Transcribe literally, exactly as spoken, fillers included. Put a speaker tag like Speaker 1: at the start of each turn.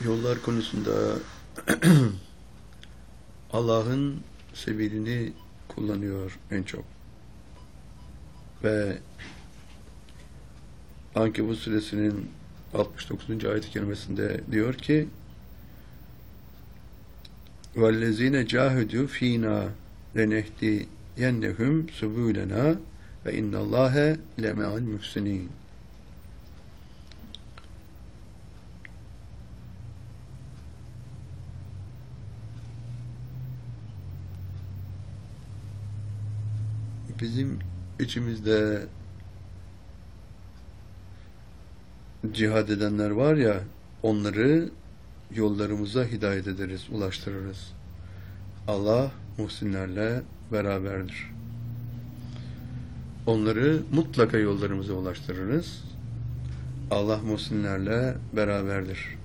Speaker 1: Yollar konusunda Allah'ın sebilini kullanıyor en çok. Ve Ankebut suresinin altmış dokuzuncu ayet-i kerimesinde diyor ki وَالَّذ۪ينَ جَاهُدُوا ف۪ينَا لَنَهْدِيَنَّهُمْ سُبُولَنَا وَاِنَّ اللّٰهَ لَمَعَ الْمُحْسِنِينَ. Bizim içimizde cihad edenler var ya, onları yollarımıza hidayet ederiz, ulaştırırız. Allah muhsinlerle beraberdir. Onları mutlaka yollarımıza ulaştırırız. Allah muhsinlerle beraberdir.